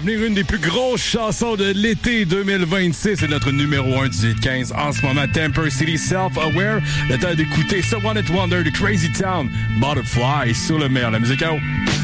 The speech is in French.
À venir, une des plus grosses chansons de l'été 2026. C'est notre numéro 1 du 15 en ce moment. Temper City, Self-Aware. Le temps d'écouter So One It Wonder de Crazy Town, Butterfly sur le meilleur. La musique à eau.